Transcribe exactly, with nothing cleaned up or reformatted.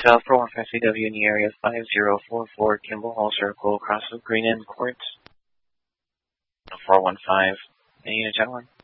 South four one five C W in the area five zero four four Kimball Hall Circle, across of Green End Court. four one five, any unit gentlemen?